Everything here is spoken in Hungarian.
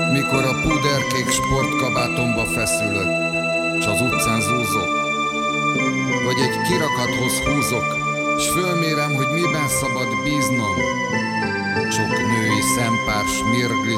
Mikor a púderkék sportkabátomba feszülök, s az utcán zúzok, vagy egy kirakathoz húzok, s fölmérem, hogy miben szabad bíznom. Sok női szempár smirgli